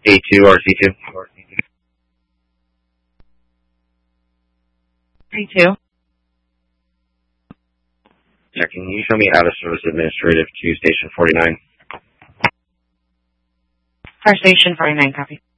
A2 RC2. A2. Yeah, can you show me out of service administrative to station 49? Car station 49, copy.